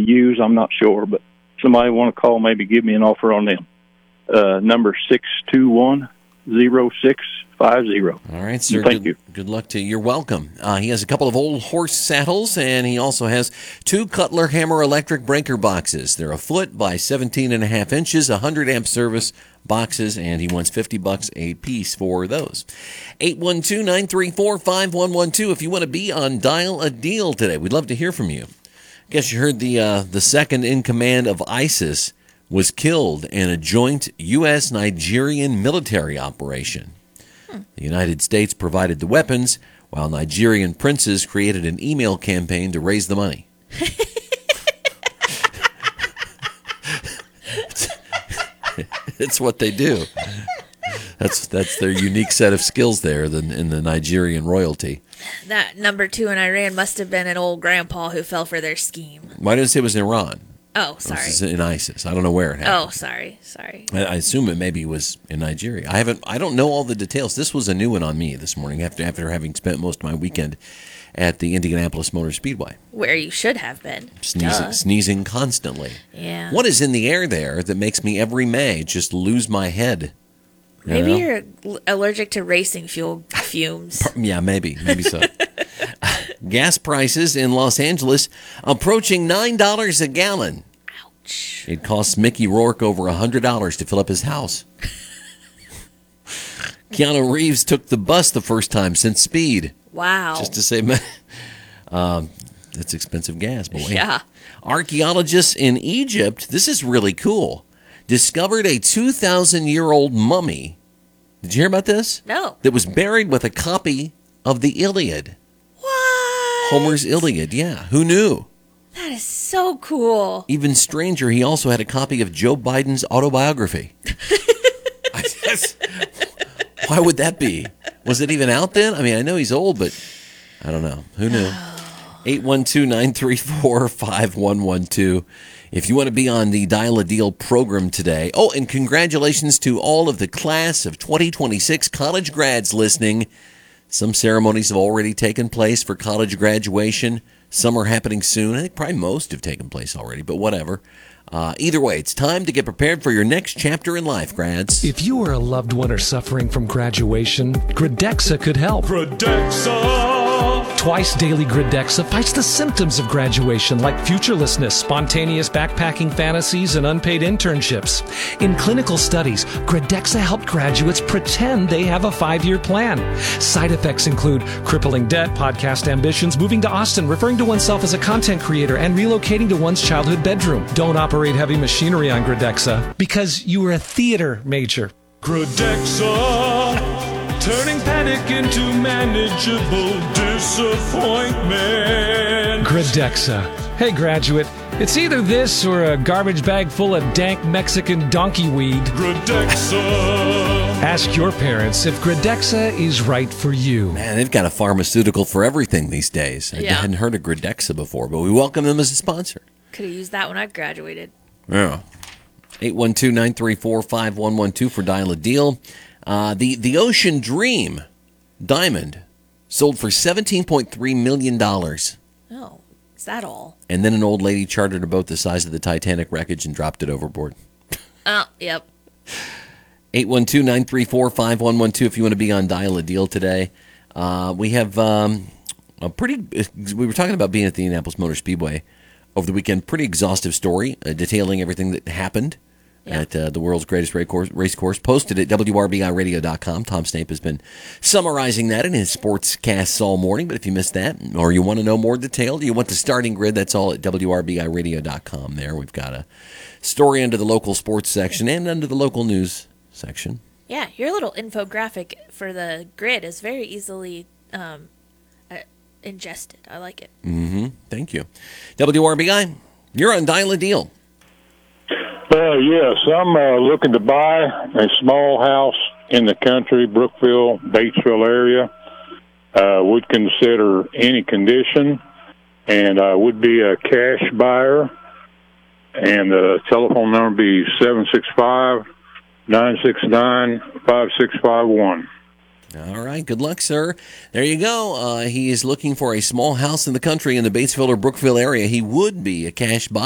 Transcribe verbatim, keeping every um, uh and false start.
use, I'm not sure, but somebody want to call, maybe give me an offer on them. Uh, number six two one, zero six five zero. All right, sir. Thank good, you. Good luck to you. You're welcome. Uh, he has a couple of old horse saddles, and he also has two Cutler Hammer electric breaker boxes. They're a foot by seventeen and a half inches, one hundred amp service boxes, and he wants fifty bucks a piece for those. eight one two, nine three four, five one one two if you want to be on Dial a Deal today. We'd love to hear from you. Guess you heard the uh, the second in command of ISIS was killed in a joint U S Nigerian military operation. Hmm. The United States provided the weapons, while Nigerian princes created an email campaign to raise the money. It's what they do. That's that's their unique set of skills there in, in the Nigerian royalty. That number two in Iran must have been an old grandpa who fell for their scheme. Why didn't it say it was in Iran? Oh, sorry. This is in ISIS. I don't know where it happened. Oh, sorry, sorry. I, I assume it maybe was in Nigeria. I haven't. I don't know all the details. This was a new one on me this morning after after having spent most of my weekend at the Indianapolis Motor Speedway. Where you should have been. Sneezing, Duh. sneezing constantly. Yeah. What is in the air there that makes me every May just lose my head? You Maybe know? you're l- allergic to racing fuel fumes. Yeah, maybe. Maybe so. Gas prices in Los Angeles approaching nine dollars a gallon. Ouch. It costs Mickey Rourke over one hundred dollars to fill up his house. Keanu Reeves took the bus the first time since Speed. Wow. Just to save money. Um, that's expensive gas, boy. Yeah. Archaeologists in Egypt, this is really cool, discovered a two thousand year old mummy. Did you hear about this? No. That was buried with a copy of the Iliad. What? Homer's Iliad, yeah. Who knew? That is so cool. Even stranger, he also had a copy of Joe Biden's autobiography. I guess, why would that be? Was it even out then? I mean, I know he's old, but I don't know. Who knew? eight one two, nine three four, five one one two if you want to be on the Dial a Deal program today. Oh, and congratulations to all of the class of twenty twenty-six college grads listening. Some ceremonies have already taken place for college graduation. Some are happening soon. I think probably most have taken place already, but whatever. Uh, either way, it's time to get prepared for your next chapter in life, grads. If you or a loved one are suffering from graduation, Gradexa could help. Gradexa! Twice daily Gradexa fights the symptoms of graduation like futurelessness, spontaneous backpacking fantasies, and unpaid internships. In clinical studies, Gradexa helped graduates pretend they have a five-year plan. Side effects include crippling debt, podcast ambitions, moving to Austin, referring to oneself as a content creator, and relocating to one's childhood bedroom. Don't operate heavy machinery on Gradexa because you were a theater major. Gradexa, turning panic into manageable disappointment. Gradexa. Hey, graduate, it's either this or a garbage bag full of dank Mexican donkey weed. Gradexa. Ask your parents if Gradexa is right for you. Man, they've got a pharmaceutical for everything these days. I Yeah. hadn't heard of Gradexa before, but we welcome them as a sponsor. Could have used that when I graduated. Yeah. eight one two, nine three four, five one one two for Dial a Deal. Uh, the, the Ocean Dream diamond sold for seventeen point three million dollars. Oh, is that all? And then an old lady chartered a boat the size of the Titanic wreckage and dropped it overboard. Oh, yep. eight one two, nine three four, five one one two if you want to be on Dial a Deal today. Uh, we have um, a pretty, we were talking about being at the Indianapolis Motor Speedway over the weekend. Pretty exhaustive story uh, detailing everything that happened Yeah. at uh, the world's greatest race course, race course. Posted at W R B I radio dot com. Tom Snape has been summarizing that in his sportscasts all morning. But if you missed that, or you want to know more detail, you want the starting grid, that's all at W R B I radio dot com. There we've got a story under the local sports section and under the local news section. Yeah, your little infographic for the grid is very easily um, uh, ingested. I like it. Mm-hmm. Thank you. W R B I, you're on Dial a Deal. Uh, yes, I'm uh, looking to buy a small house in the country, Brookville, Batesville area. Uh, would consider any condition, and I would be a cash buyer. And the telephone number would be seven six five, nine six nine, five six five one. All right. Good luck, sir. There you go. Uh, he is looking for a small house in the country in the Batesville or Brookville area. He would be a cash buyer.